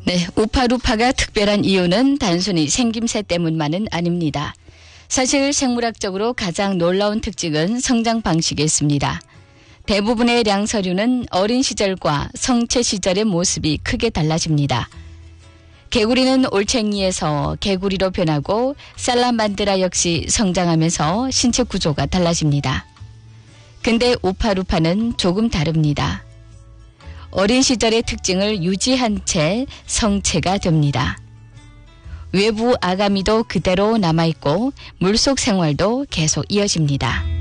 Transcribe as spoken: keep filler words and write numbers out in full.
네, 우파루파가 특별한 이유는 단순히 생김새 때문만은 아닙니다. 사실 생물학적으로 가장 놀라운 특징은 성장 방식에 있습니다. 대부분의 량서류는 어린 시절과 성체 시절의 모습이 크게 달라집니다. 개구리는 올챙이에서 개구리로 변하고 살라만드라 역시 성장하면서 신체 구조가 달라집니다. 근데 우파루파는 조금 다릅니다. 어린 시절의 특징을 유지한 채 성체가 됩니다. 외부 아가미도 그대로 남아있고 물속 생활도 계속 이어집니다.